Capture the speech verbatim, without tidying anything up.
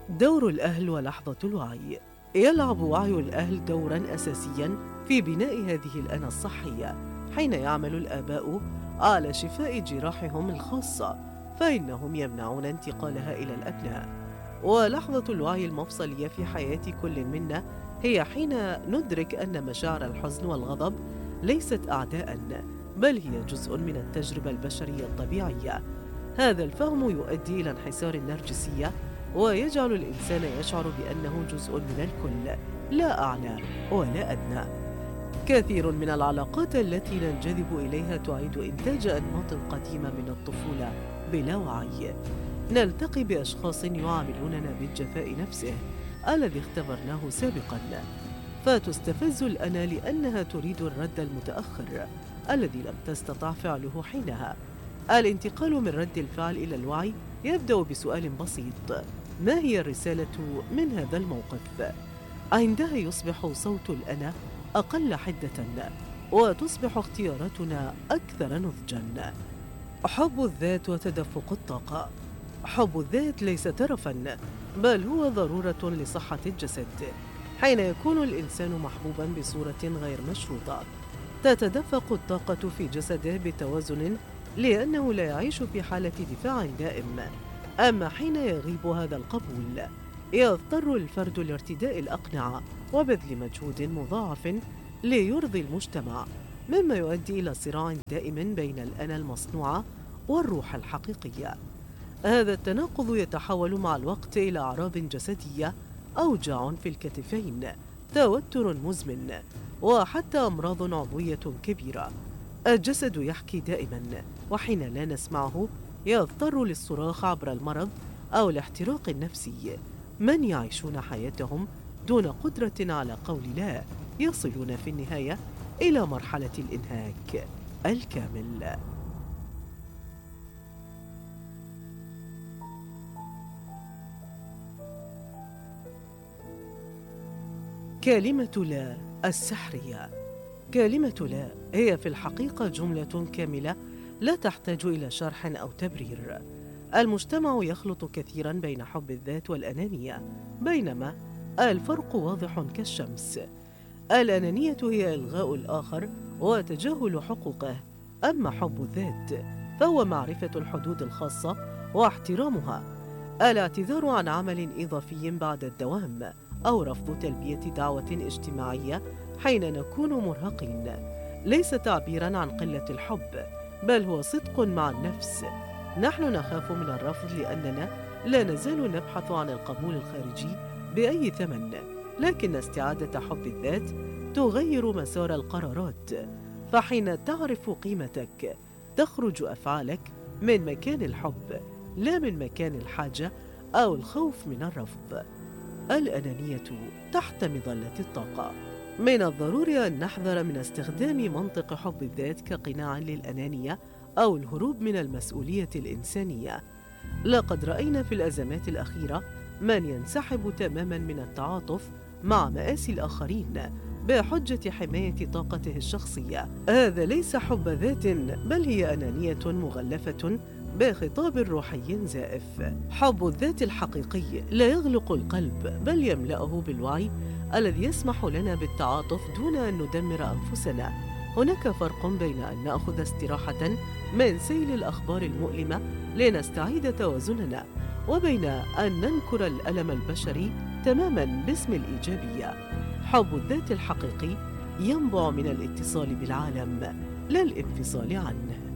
دور الأهل ولحظة الوعي. يلعب وعي الأهل دوراً أساسياً في بناء هذه الأنا الصحية. حين يعمل الآباء على شفاء جراحهم الخاصة، فإنهم يمنعون انتقالها إلى الأبناء. ولحظة الوعي المفصلية في حياة كل منا هي حين ندرك أن مشاعر الحزن والغضب ليست أعداءً، بل هي جزء من التجربة البشرية الطبيعية. هذا الفهم يؤدي إلى انحسار النرجسية، ويجعل الإنسان يشعر بأنه جزء من الكل، لا أعلى ولا أدنى. كثير من العلاقات التي ننجذب إليها تعيد إنتاج أنماط قديمة من الطفولة بلا وعي. نلتقي بأشخاص يعاملوننا بالجفاء نفسه الذي اختبرناه سابقاً، فتستفز الأنا لأنها تريد الرد المتأخر الذي لم تستطع فعله حينها. الانتقال من رد الفعل إلى الوعي يبدأ بسؤال بسيط: ما هي الرسالة من هذا الموقف؟ عندها يصبح صوت الأنا أقل حدة، وتصبح اختياراتنا أكثر نضجاً. حب الذات وتدفق الطاقة. حب الذات ليس ترفاً، بل هو ضرورة لصحة الجسد. حين يكون الإنسان محبوباً بصورة غير مشروطة، تتدفق الطاقة في جسده بتوازن، لأنه لا يعيش في حالة دفاع دائم. أما حين يغيب هذا القبول، يضطر الفرد لارتداء الأقنعة وبذل مجهود مضاعف ليرضي المجتمع، مما يؤدي إلى صراع دائم بين الأنا المصنوعة والروح الحقيقية. هذا التناقض يتحول مع الوقت إلى أعراض جسدية: أوجاع في الكتفين، توتر مزمن، وحتى أمراض عضوية كبيرة. الجسد يحكي دائما، وحين لا نسمعه يضطر للصراخ عبر المرض أو الاحتراق النفسي. من يعيشون حياتهم دون قدرة على قول لا يصلون في النهاية إلى مرحلة الإنهاك الكامل. كلمة لا السحرية. كلمة لا هي في الحقيقة جملة كاملة لا تحتاج إلى شرح أو تبرير. المجتمع يخلط كثيرا بين حب الذات والأنانية، بينما الفرق واضح كالشمس. الأنانية هي إلغاء الآخر وتجاهل حقوقه، أما حب الذات فهو معرفة الحدود الخاصة واحترامها. الاعتذار عن عمل إضافي بعد الدوام، أو رفض تلبية دعوة اجتماعية حين نكون مرهقين، ليس تعبيراً عن قلة الحب، بل هو صدق مع النفس. نحن نخاف من الرفض لأننا لا نزال نبحث عن القبول الخارجي بأي ثمن، لكن استعادة حب الذات تغير مسار القرارات. فحين تعرف قيمتك، تخرج أفعالك من مكان الحب لا من مكان الحاجة أو الخوف من الرفض. الأنانية تحت مظلة الطاقة. من الضروري أن نحذر من استخدام منطق حب الذات كقناع للأنانية أو الهروب من المسؤولية الإنسانية. لقد رأينا في الأزمات الأخيرة من ينسحب تماماً من التعاطف مع مآسي الآخرين بحجة حماية طاقته الشخصية. هذا ليس حب ذات، بل هي أنانية مغلفة بخطاب روحي زائف. حب الذات الحقيقي لا يغلق القلب، بل يملأه بالوعي الذي يسمح لنا بالتعاطف دون أن ندمر أنفسنا. هناك فرق بين أن نأخذ استراحة من سيل الأخبار المؤلمة لنستعيد توازننا، وبين أن ننكر الألم البشري تماماً باسم الإيجابية. حب الذات الحقيقي ينبع من الاتصال بالعالم، لا الانفصال عنه.